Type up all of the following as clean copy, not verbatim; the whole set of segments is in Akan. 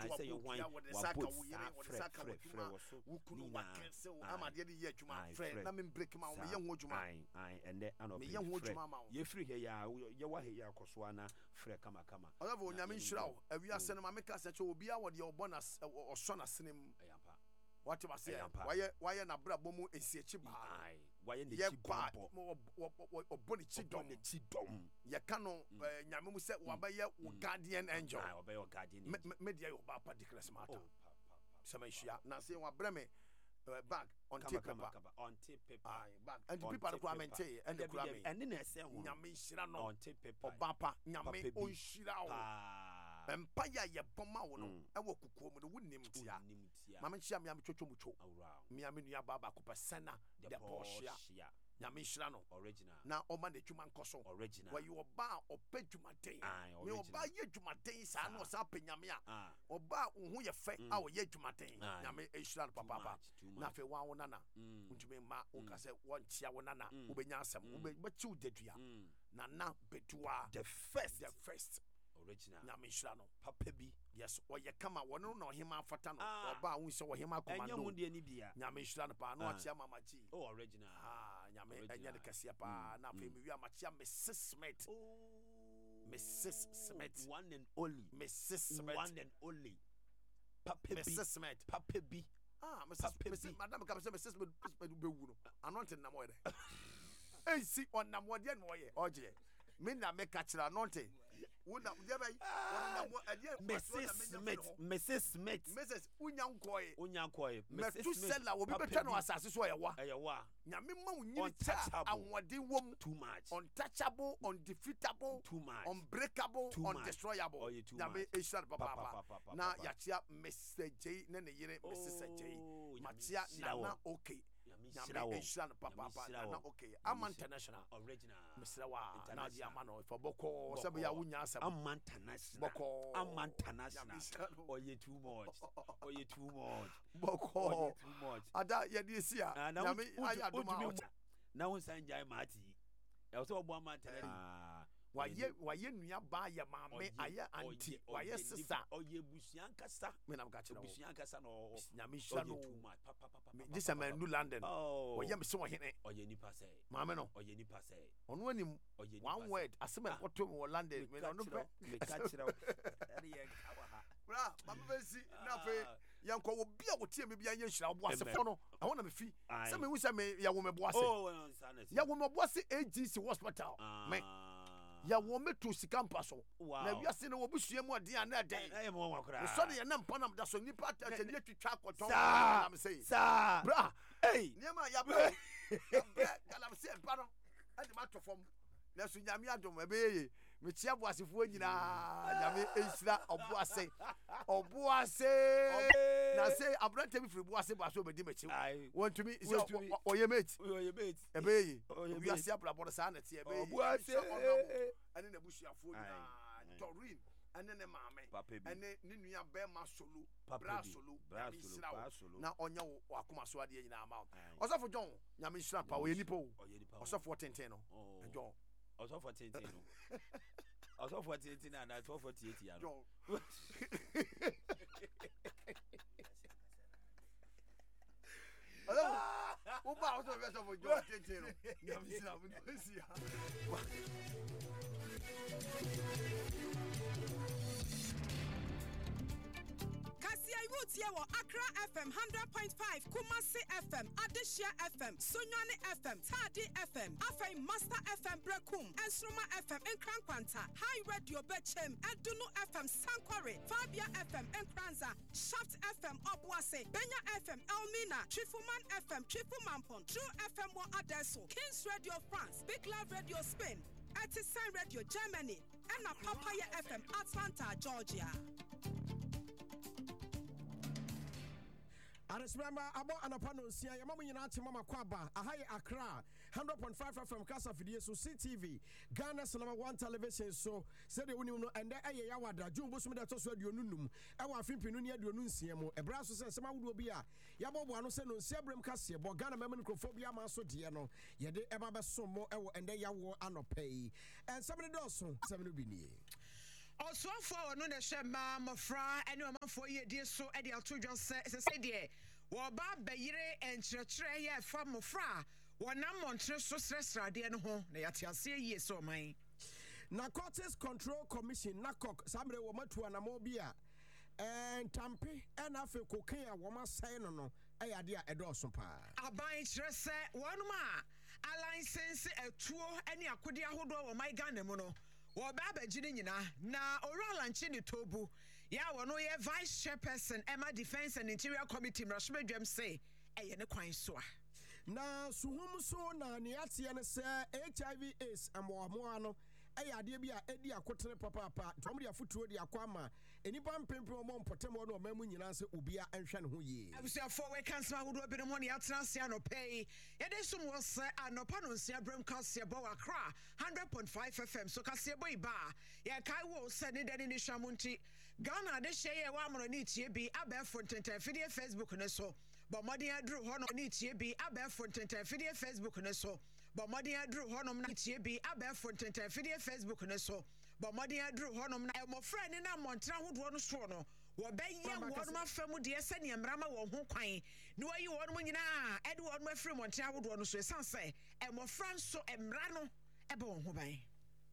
say you want what the saka wo yere what the saka wo juma wo kunu wa kense wo amade de ye juma friend na me break ma wo me ye ho juma and then me ye ho juma ma wo ye free here ya ye wa he ya koso ana frɛ kama ɔlɔfo onyame nhyira wo awia sɛ no ma meka sɛ kyɛ obi a wɔde ɔbɔ na ɔsɔ na senem what you say why na bra bomu esiechi ba why ne chi bombo oboni chi dom ye kano nyame mu sɛ wabayɛ wo guardian angel obey your guardian media yo ba pa declare matter sama hia na say wa bra me bag on paper bag and the people ko amente and the kura me and na ɛsɛ ho nyame hyira no on paper obapa nyame on hyira wo empire ye boma wo no e wo kukuo mu no wonim tia mama chia me twotwo mutwo me ame nua baba ko pesana de boshia nyame hyira no original na o ma de dwuma nkoso original wa yo ba opa dwumaden me oba ye dwumaden sa na o sa penyame a oba wo ho ye fe a o ye dwumaden nyame hyira no papa na fe wa wo nana ntumi ma o ka se won chia wo nana wo benya asem wo be chiw dedua nana bedua the first original nyame hyira no papa bi yes o ye kama wono na ohima afata no oba wo se ohima komando enye ho de ni bia nyame hyira no pa no atia mamachi original nyame enye de kase pa na fe mi wi amachia Mrs. Smith Mrs. Smith one and only Mrs. Smith one and only papa bi Mrs. Smith papa bi Mrs. madam ka say Mrs. Smith be wu no anointing na mo de si on na mo de no ye oje me na me ka kira anointing wona de bai wona mo Mrs. Smith Mrs. unyankoi Mrs. Smith la obi betwa no asase so yewa nyame ma unyini cha anwode wom too much untouchable undefeatable too much unbreakable undestroyable nyame eshar papa na yachia Mr. J na ne yere Mrs. J machia na okay nyame eshar papa na okay am international original Mr. wa na dia mano for boko sabe ya wunya asem am international boko am international oye too much boko too much ada ye dey see a nyame ayadoma na won san jai mati e so obo am international waye nua ba ya maame aye anti waye sisa oye busuan kasa me na ka kire busuan kasa no nyame hia no this man New London oye me se wo hene oye nipa say maame no oye nipa say ono anim one word asema koto me London me no pe me ka kire eri ye kawa bra mama besi na fe yanko wo bia wo tie me bia ye hira wo asefo no I want me fi se me hu se me ya wo me bo ase ya wo me bo ase AGC hospital me ya wo meto sikampa so na wiase na wo busua mu ade ana den mo wakra so de na mpa na da so nipa ta ni twitwa koton na me say bra niema ya bra galam se mpa no ade ma to fom na so nyame adom ebeye me tia boasefo nyina nyame ehira oboase na say abrante bi firi boase boaso be di mechi want me is oye mate ebeye we asia brabo sa na tie ebeye oboase ane na busuafo nyina Torin ane ne maame ane ne nua be ma solo bra solo na onya wo akoma so ade nyina ama osofo John nyame hira pa oye nipo osofo tenten no John osofo tenten no osofo tenten na 1248 ya no o ba osofo John tenten no nyame hira bu nsia Kasia Iwotie wo Accra FM 100.5, Kumasi FM, Adeshia FM, Sonyane FM, Tadi FM, Afei Master FM Brekum, Ensroma FM Nkrankwanta, High Radio Bechem, Edunu FM Sankware, Fabia FM Nkranza, Shaft FM Obuase, Benya FM Elmina, Trifuman FM Trifumampon, True FM Wo Adesso, Kings Radio France, Big Love Radio Spain, Artisan Radio Germany, and Papaya FM Atlanta, Georgia. Aresmama abo anapano sia ya mamu nyina ate mama kwaba ahaye Accra 100.5 FM Kasa Fidie so CTV Ghana's #1 television so said the uni no ende eye ya wada jumbo so me da to so aduonu num e wa fimpinu ne aduonu nsia mu e bra so se sema wudo bi a ya bobo ano se no nsia brem kase bo Ghana mema microphobia ma so de no ye de e ba be so mo e wo ende ya wo anopai en 7 doso 7 bi nie Also for no na shema mofra ene omanfo ye die so e de atodwo se de wo ba bayire enkyerɛkyerɛ ye fa mofra wonam montre so sresrade no ho na yate ase yie so man. Narcotics Control Commission NACOC samre wo matu anamo bia tampe ena fe cocaine a wo masai no ayade a edoso pa aban kyerɛ sɛ wɔnom a license etuo ene akode ahodo wo my Ghana mu no wo ba bagire nyina na oral anche ne tobu ya wono ye vice chairperson Emma Defense and Interior Committee mrashmedwem say eye ne kwan so a na suhum so na ne atie ne sɛ HIV AIDS amoamoa no ayade bia edi akotere papa tomri afutuo di akwama enipa mpempe mo mpotem no mamu nyina sɛ obia anhwɛ ne ho yie abusuafo we kan sama hodo bi no ne atena se anɔpɛ yɛde som wɔ sɛ anɔpa no nsia brem kase bɔ Accra 100.5 FM so kase bɔ iba yɛ kai wo sɛ ne dani ne hwamonti Ghana de hye yɛ wa amoro ne tie bi abɛfo ntentafidie Facebook ne so bɔ modern aduru hɔ no ne tie bi abɛfo ntentafidie Facebook ne so bɔ modern aduru hɔ no ne tie bi abɛfo ntentafidie Facebook ne so bɔ modern aduru hɔ no na ɛmɔfra ne na montra hodo no so no wɔbɛyɛ wɔn ma fam de sɛ ne mrama wɔn ho kwan ne wɔyi wɔn mo nyinaa ɛde wɔn ma firi montra hodo no so ɛsan sɛ ɛmɔfra nso ɛmra no ɛbɛ wɔn ho ban.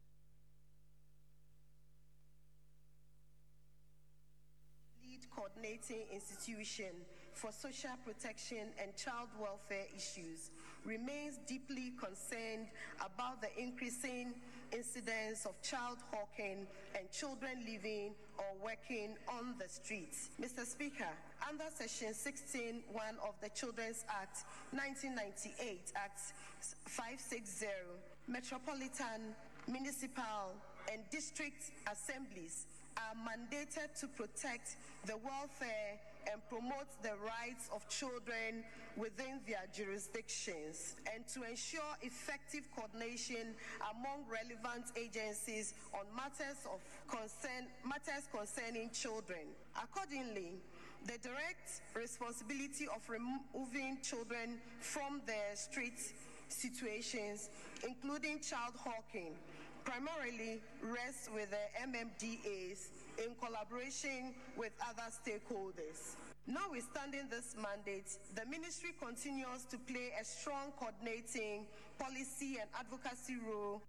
Coordinating institution for social protection and child welfare issues remains deeply concerned about the increasing incidence of child hawking and children living or working on the streets. Mr. Speaker, under Section 16(1) of the Children's Act 1998, Act 560, Metropolitan, Municipal, and District Assemblies are mandated to protect the welfare and promote the rights of children within their jurisdictions and to ensure effective coordination among relevant agencies on matters concerning children. Accordingly, the direct responsibility of removing children from their street situations, including child hawking, primarily rests with the MMDAs in collaboration with other stakeholders. Notwithstanding this mandate, the ministry continues to play a strong coordinating policy and advocacy role.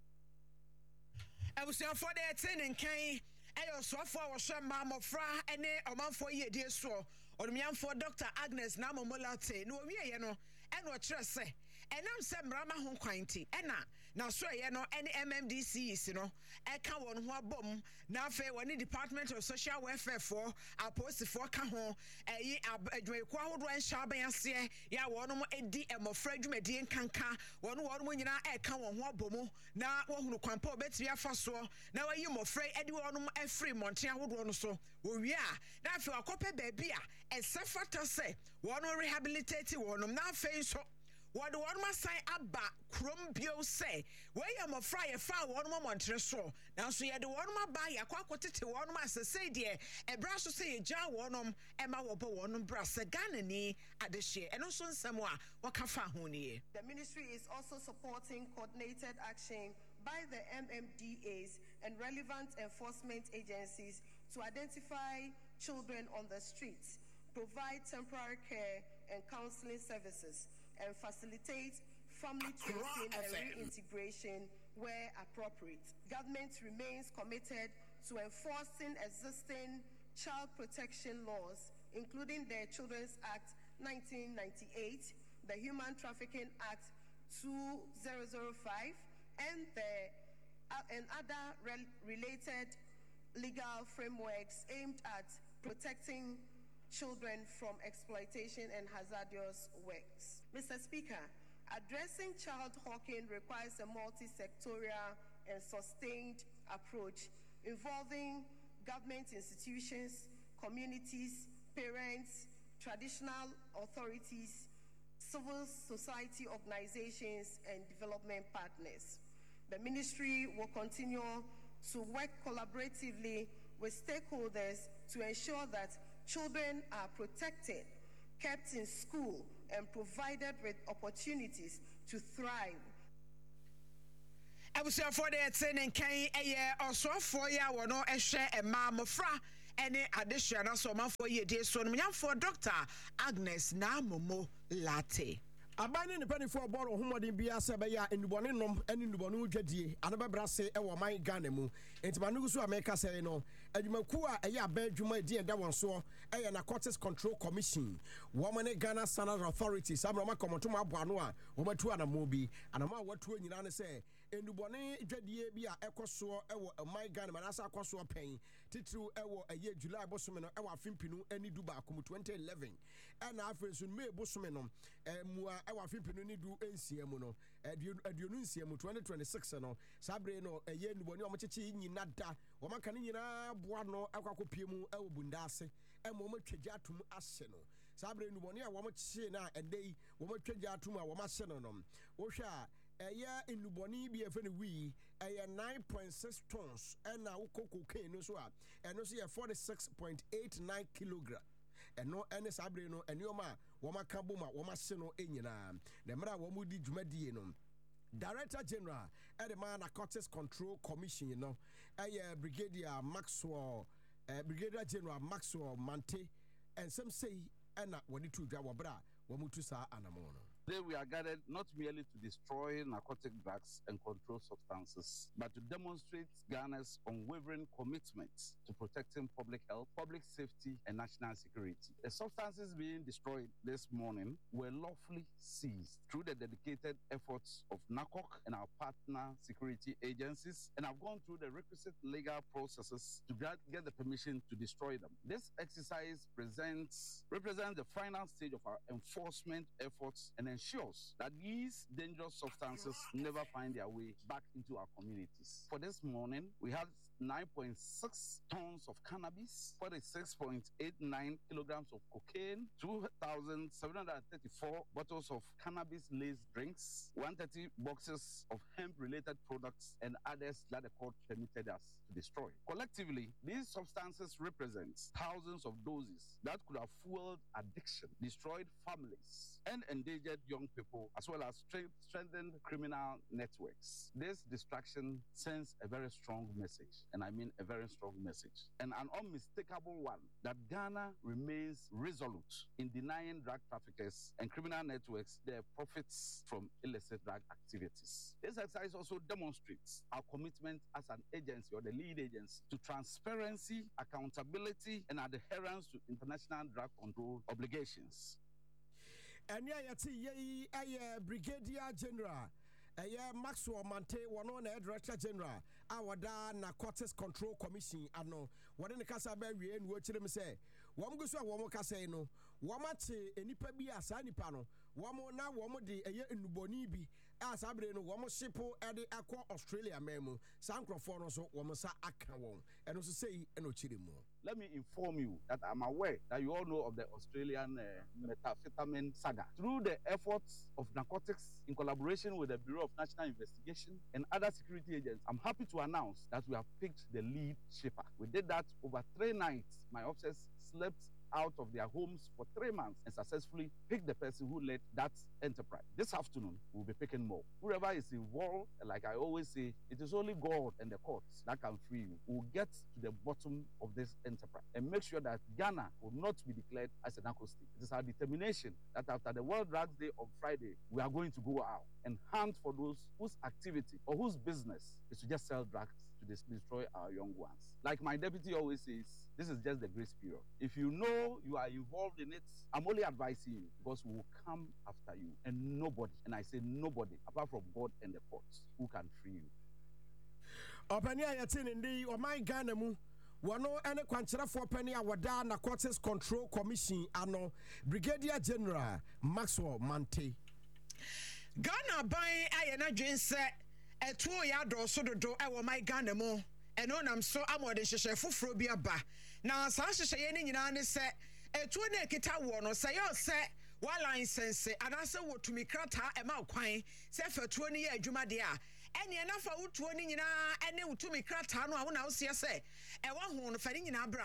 For the attending Kane, I also for Shama Fra and Omanfo Ye so, or for Dr. Agnes Namomolate, no, and what trust say. And I'm some Rama home quainty, and now so any MMDCs, I can't one who bomb now fair when the Department of Social Welfare for a post for Cajon, a Quahod and Shaban, ya one Eddie and Mofred Median Canca, one when you know I can't one bomo, now one who can pour better faso, now are you Mofred Edward free Montreal would one so, we are now for a copy baby, and Safata say, one rehabilitated one, now face so. What one must say about Crumbio say, where am a fryer far one moment so. Now so you had the one my buy a quackity one master say, dear, a brass to say a jar one Emma Wobble one brass a gun at the share, and also somewhere what Kafahuni. The ministry is also supporting coordinated action by the MMDAs and relevant enforcement agencies to identify children on the streets, provide temporary care and counseling services, and facilitate family tracing and reintegration where appropriate. Government remains committed to enforcing existing child protection laws, including the Children's Act 1998, the Human Trafficking Act 2005, and other related legal frameworks aimed at protecting children from exploitation and hazardous works. Mr. Speaker, addressing child hawking requires a multi-sectorial and sustained approach involving government institutions, communities, parents, traditional authorities, civil society organizations, and development partners. The ministry will continue to work collaboratively with stakeholders to ensure that children are protected, kept in school, and provided with opportunities to thrive. Abusuafo de ete nkan eye osofo ya wono ehwe ema mofra ene adesua na so mafo ye die so no nyamfo Dr. Agnes na Momo Latte. Abane ne panifo boro homodin bia se be ya endubone nom ene ndubone udwadie anababra se e wo man Ghana mu entimanugu so America se no adwumaku a eye abadwuma di enda wonso eye Narcotics Control Commission woman Ghana Standard Authorities amroma komoto ma aboano a wo matu anamo bi anama watu nyina ne se endubone dwadie bi a ekoso ewo man Ghana manasa akoso pen titru ewo eye July bosome no ewo afimpinu eni duba akomu 2011 ena afensu me bosome no mua ewa fimpinu ni du ensiemu no aduonu ensiemu 2026 no sabre no eye nuboni omochechi nyina da wo maka ni nyina boa no akwakopie mu ewo bundase emo matwaja atum ahye no sabre nuboni a wo mochechi na endei wo matwaja atum a wo mahye no wo hwa eye nuboni bi efe ne wi eye 9.6 tons ena wo cocaine no so a eno so ye 46.89 kilogram eno ene sabre no enioma woma kaboma woma hye no enyina na mra wo di dwumadie no Director General Edema Narcotics Control Commission no Brigadier General Maxwell Mante and some say ena woni tu dwa wobra wo mutu sa anamo no. Today we are gathered not merely to destroy narcotic drugs and controlled substances, but to demonstrate Ghana's unwavering commitment to protecting public health, public safety, and national security. The substances being destroyed this morning were lawfully seized through the dedicated efforts of NACOC and our partner security agencies, and have gone through the requisite legal processes to get the permission to destroy them. This exercise represents the final stage of our enforcement efforts and ensures that these dangerous substances never find their way back into our communities. For this morning, we had 9.6 tons of cannabis, 46.89 kilograms of cocaine, 2,734 bottles of cannabis-laced drinks, 130 boxes of hemp-related products, and others that the court permitted us to destroy. Collectively, these substances represent thousands of doses that could have fueled addiction, destroyed families, and endangered young people, as well as strengthened criminal networks. This destruction sends a very strong message, and I mean a very strong message, and an unmistakable one, that Ghana remains resolute in denying drug traffickers and criminal networks their profits from illicit drug activities. This exercise also demonstrates our commitment as an agency or the lead agency to transparency, accountability, and adherence to international drug control obligations. And yeah, Brigadier General Maxwell Mante, one on Director General, our Narcotics Control Commission, ano, what in the Casaberry and watch them say, one goes to one Casano, one match any pebi as any panel, one more now, one more day a year in Bonibi, as I bring one more ship at the Aqua Australia memo, Sancrophone, so one more Akawon, and also say, and no chilimo. Let me inform you that I'm aware that you all know of the Australian methamphetamine saga. Through the efforts of narcotics in collaboration with the Bureau of National Investigation and other security agents, I'm happy to announce that we have picked the lead shipper. We did that over 3 nights. My officers slept out of their homes for 3 months and successfully picked the person who led that enterprise. This afternoon, we'll be picking more. Whoever is involved, like I always say, it is only God and the courts that can free you. We'll get to the bottom of this enterprise and make sure that Ghana will not be declared as a narco state. It is our determination that after the World Drugs Day on Friday, we are going to go out and hunt for those whose activity or whose business is to just sell drugs to destroy our young ones. Like my deputy always says, this is just the grace period. If you know you are involved in it, I'm only advising you because we will come after you. And nobody, and I say nobody, apart from God and the courts, who can free you. Openia yatin indi o my Ghana mu wano ene kwankyerɛ for penny awada Narcotics Control Commission ano Brigadier General Maxwell Mante. Ghana ban ayena dwense etuo ya dɔso dodo ɛwɔ my Ghana mu ɛno nam so amode hyehyɛ foforo bi aba na saa hyehyɛ ne nyinaa ne sɛ etuo na ekita wo no sɛ yɛ sɛ wa license anase wotumi krata ɛma kwan sɛ fatuo ne yɛ adwuma de a ɛne na fa wotuo ne nyinaa ɛne wotumi krata no a wo na wo se sɛ ɛwɔ ho no fa ne nyinaa bra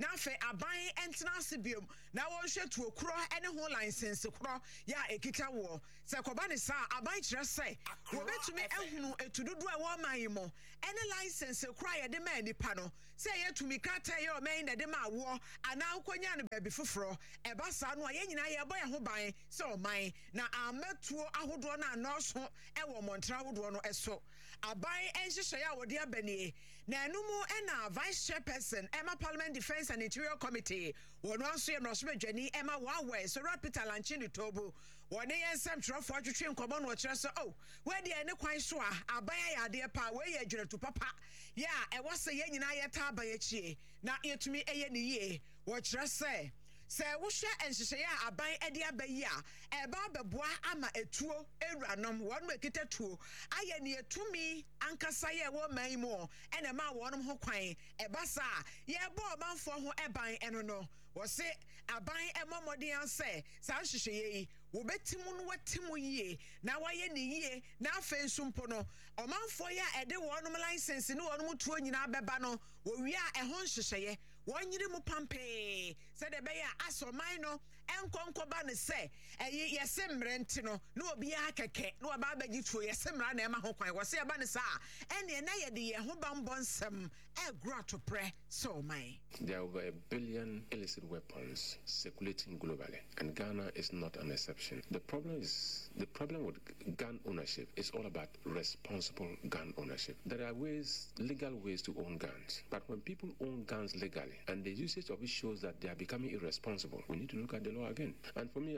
na afa aban entena asibiom na wonhwe to okro ene ho license kro ya ekita wo se koba ne sa aban kire se wobetumi ehunu etududu a wo man mo ene license kro ya de ma nipa no se yetumi krata ye o man de ma wo ana ukonya ne baabi foforo eba sa no ye nyina ye boy ho ban se o man na amatuo ahodo na anoso ewo montra ahodo no eso aban enhyehyɛ ya wode abanie na enumu ena vice chairperson Emma Parliament Defense and Interior Committee wono aso ye no so bedwani Emma Wawe so Peter Lanchini Tobu wone yensem trofo atwetwe nkomo no kire so oh we de ene kwan so a aban ya de pa we ye adwene to papa ya e wose ye nyina ye ta aban achie na yetumi eye ne yie wo kire se se wo hwe enhyehyɛ ya aban ade abayi a eba beboa ama etuo ewuranom won ekita tuo aye ne etumi ankasa ye wo man mu ene ma wonom ho kwan eba sa ye bo manfo ho eban eno no wo se aban emomodi anse sa nhyehyɛ yi wo betimu no watimu yie na waye ne yie na afa nsumpo no omanfo ya ede wonom license ne wonom tuo nyina beba no wo wi a ehon hyehyɛ wonyiri mu pampe se de be ya asoman no enkonkoba ne se yese mrenti no na obi akeke na oba abagi tuo yese mra na ema ho kwan wo se eba ne sa ene na ye de ye ho bambo nsem egro to pre so man. There are over 1 billion illicit weapons circulating globally, and Ghana is not an exception. The problem with gun ownership is all about responsible gun ownership. There are legal ways to own guns, but when people own guns legally and the usage of it shows that they are becoming irresponsible, we need to look at the law again. And for me,